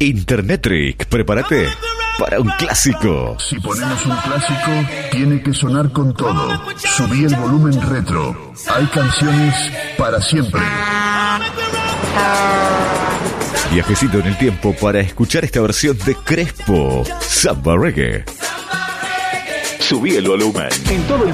Internetric, prepárate para un clásico. Si ponemos un clásico, tiene que sonar con todo. Subí el volumen retro. Hay canciones para siempre. Viajecito en el tiempo para escuchar esta versión de Crespo, Samba Reggae. Subí el volumen en todo el